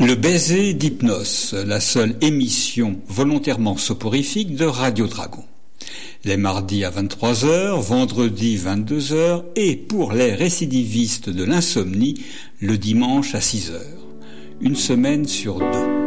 Le baiser d'Hypnos, la seule émission volontairement soporifique de Radio Dragon. Les mardis à 23h, vendredi 22h et pour les récidivistes de l'insomnie, le dimanche à 6h. Une semaine sur 2.